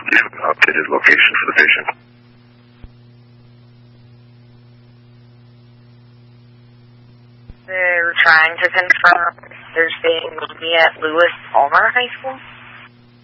you have an updated location for the patient? They're trying to confirm they're staying maybe at Lewis Palmer High School.